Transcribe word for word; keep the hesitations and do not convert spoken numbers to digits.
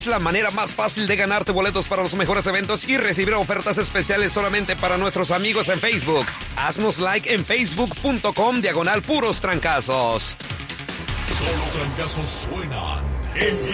Es la manera más fácil de ganarte boletos para los mejores eventos y recibir ofertas especiales solamente para nuestros amigos en Facebook. Haznos like en facebook.com diagonal puros trancazos. Solo trancazos suenan en